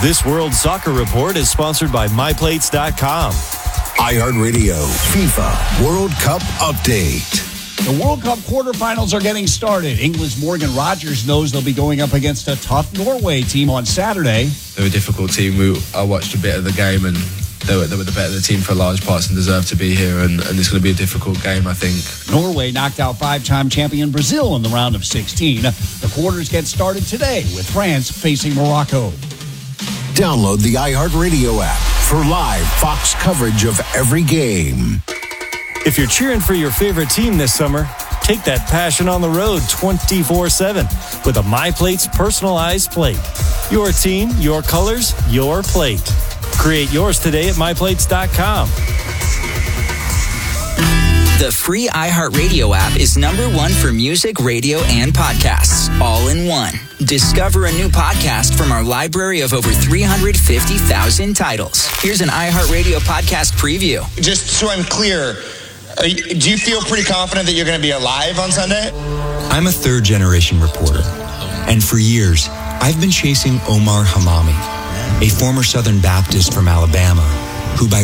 This World Soccer Report is sponsored by MyPlates.com. iHeartRadio FIFA World Cup Update. The World Cup quarterfinals are getting started. England's Morgan Rogers knows they'll be going up against a tough Norway team on Saturday. They're a difficult team. I watched a bit of the game and they were the better team for large parts and deserve to be here. And it's going to be a difficult game, I think. Norway knocked out five-time champion Brazil in the round of 16. The quarters get started today with France facing Morocco. Download the iHeartRadio app for live Fox coverage of every game. If you're cheering for your favorite team this summer, take that passion on the road 24/7 with a MyPlates personalized plate. Your team, your colors, your plate. Create yours today at MyPlates.com. The free iHeartRadio app is #1 for music, radio, and podcasts, all in one. Discover a new podcast from our library of over 350,000 titles. Here's an iHeartRadio podcast preview. Just so I'm clear, do you feel pretty confident that you're going to be alive on Sunday? I'm a third-generation reporter, and for years, I've been chasing Omar Hamami, a former Southern Baptist from Alabama, who by